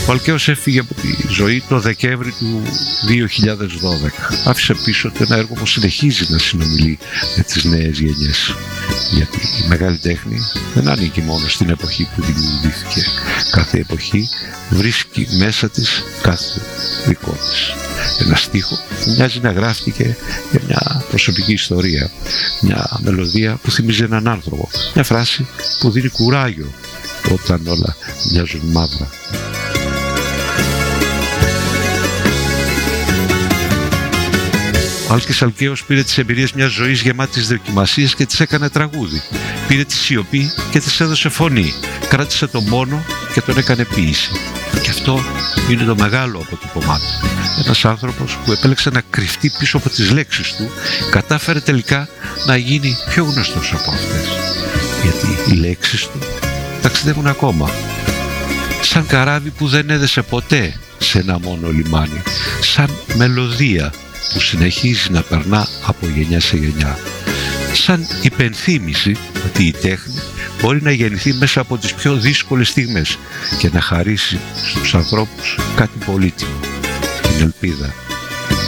Ο Αλκαίος έφυγε από τη ζωή το Δεκέμβρη του 2012. Άφησε πίσω του ένα έργο που συνεχίζει να συνομιλεί με τις νέες γενιές. Γιατί η μεγάλη τέχνη δεν ανήκει μόνο στην εποχή που δημιουργήθηκε. Κάθε εποχή βρίσκει μέσα της κάθε δικό της. Ένα στίχο που μοιάζει να γράφτηκε για μια προσωπική ιστορία. Μια μελωδία που θυμίζει έναν άνθρωπο. Μια φράση που δίνει κουράγιο όταν όλα μοιάζουν μαύρα. Ο Άλκης Αλκαίος πήρε τις εμπειρίες μιας ζωής γεμάτης δοκιμασίες και τις έκανε τραγούδι. Πήρε τη σιωπή και της έδωσε φωνή. Κράτησε τον πόνο και τον έκανε ποίηση. Και αυτό είναι το μεγάλο αποτύπωμά του. Ένας άνθρωπος που επέλεξε να κρυφτεί πίσω από τις λέξεις του, κατάφερε τελικά να γίνει πιο γνωστός από αυτές. Γιατί οι λέξεις του ταξιδεύουν ακόμα. Σαν καράβι που δεν έδεσε ποτέ σε ένα μόνο λιμάνι. Σαν μελωδία που συνεχίζει να περνά από γενιά σε γενιά. Σαν υπενθύμηση ότι η τέχνη μπορεί να γεννηθεί μέσα από τις πιο δύσκολες στιγμές και να χαρίσει στους ανθρώπους κάτι πολύτιμο, την ελπίδα.